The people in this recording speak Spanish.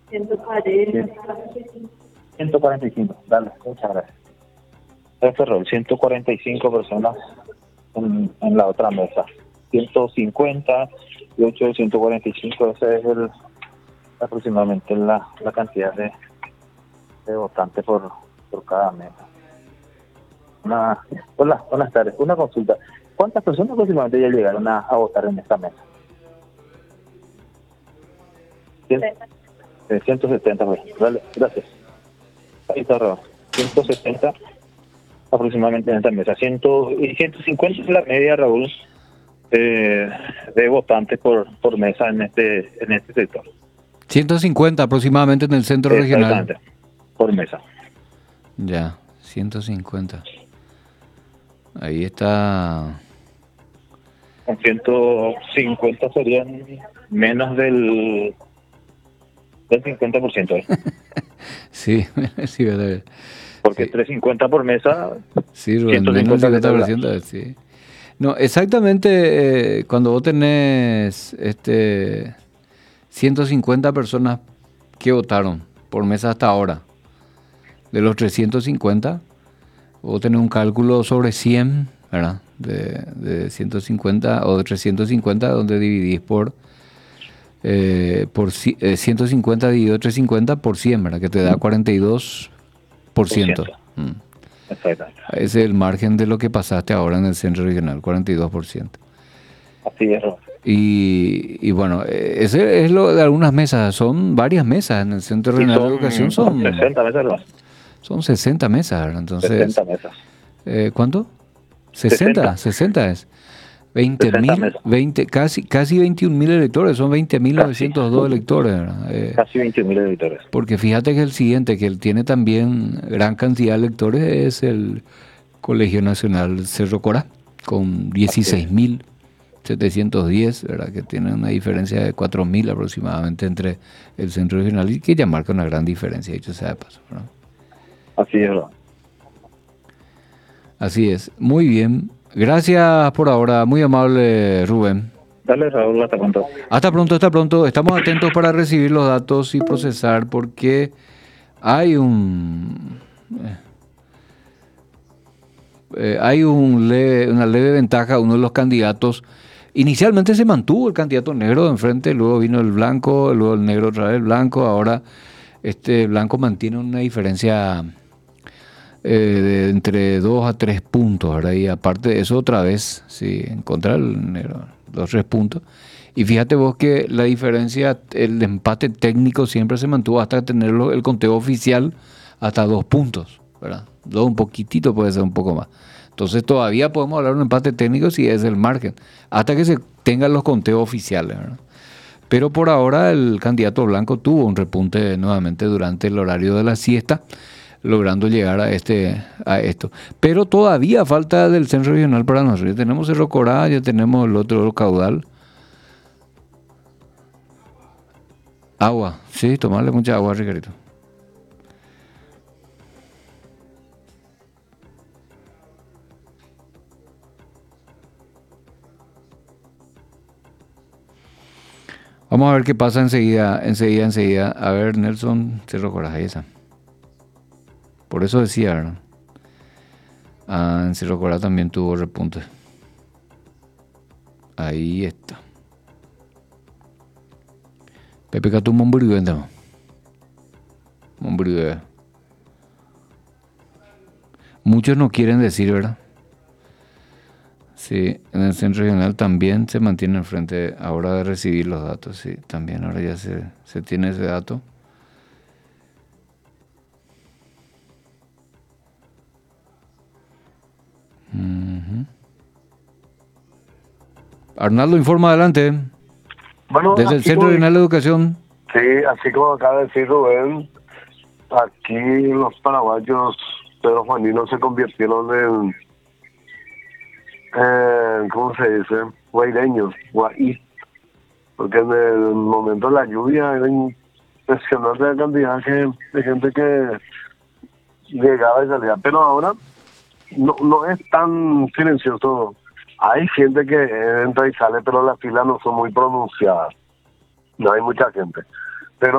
145, dale, muchas gracias. Este rol, 145 personas en la otra mesa. 150 y 8 de 145, ese es aproximadamente la cantidad de votantes por cada mesa. Hola, buenas tardes. Una consulta. ¿Cuántas personas aproximadamente ya llegaron a votar en esta mesa? 170, pues. Vale, gracias. Ahí está, Raúl. 170 aproximadamente en esta mesa. 150 es la media, Raúl, de votantes por mesa en este sector. 150 aproximadamente en el centro regional. Por mesa. Ya, 150. Ahí está. Con 150 serían menos del 50%. Sí, sí, verdad. Porque Sí. 350 por mesa. Sí, Rubén, menos del 50%, sí. No, exactamente, cuando vos tenés 150 personas que votaron por mesa hasta ahora, de los 350, vos tenés un cálculo sobre 100, ¿verdad? De 150 o de 350, donde dividís por 150 dividido 350 por 100, ¿verdad? Que te da 42%. Exactamente. Ese es el margen de lo que pasaste ahora en el centro regional, 42%. Así es. Y bueno, ese es lo de algunas mesas, son varias mesas en el centro regional de educación, son 60 mesas, ¿no? Son 60 mesas, ¿verdad? Entonces, 60 mesas. ¿Cuánto? 60 es. 20.000, casi 21.000 electores, son 20.902 electores, ¿verdad? Casi 21.000 electores. Porque fíjate que el siguiente, que él tiene también gran cantidad de electores, es el Colegio Nacional Cerro Corá, con 16.710, ¿verdad? Que tiene una diferencia de 4.000 aproximadamente entre el centro regional, y que ya marca una gran diferencia, dicho sea de paso, ¿verdad? Así es, ¿verdad? Así es. Muy bien. Gracias por ahora. Muy amable, Rubén. Dale, Raúl, hasta pronto. Hasta pronto. Estamos atentos para recibir los datos y procesar, porque hay una leve ventaja. Uno de los candidatos, inicialmente se mantuvo el candidato negro de enfrente, luego vino el blanco, luego el negro otra vez el blanco. Ahora este blanco mantiene una diferencia de entre 2 a 3 puntos, ¿verdad? Y aparte de eso, otra vez, sí, en contra del negro, 2 a 3 puntos. Y fíjate vos que la diferencia, el empate técnico siempre se mantuvo hasta tener el conteo oficial hasta 2 puntos, ¿verdad? 2, un poquitito, puede ser un poco más. Entonces todavía podemos hablar de un empate técnico si es el margen, hasta que se tengan los conteos oficiales, ¿verdad? Pero por ahora el candidato blanco tuvo un repunte nuevamente durante el horario de la siesta, logrando llegar a esto. Pero todavía falta del centro regional para nosotros. Ya tenemos Cerro Corá, ya tenemos el otro caudal. Agua, sí, tomarle mucha agua, Ricardo. Vamos a ver qué pasa enseguida. A ver, Nelson, Cerro Corá, esa. Por eso decía, ¿verdad? En Cerro Corá también tuvo repunte. Ahí está. Pepe Catú Momburibe, ¿no? Momburibe. Muchos no quieren decir, ¿verdad? Sí, en el centro regional también se mantiene al frente ahora de recibir los datos. Sí, también ahora ya se tiene ese dato. Arnaldo, informa adelante. Bueno, desde el Centro Regional de Educación. Sí, así como acaba de decir Rubén, aquí los paraguayos Pedro Juaninos se convirtieron en ¿cómo se dice? Guaireños, guaí. Porque en el momento de la lluvia era impresionante la cantidad de gente que llegaba y salía. Pero ahora no es tan silencioso. Hay gente que entra y sale, pero las filas no son muy pronunciadas. No hay mucha gente.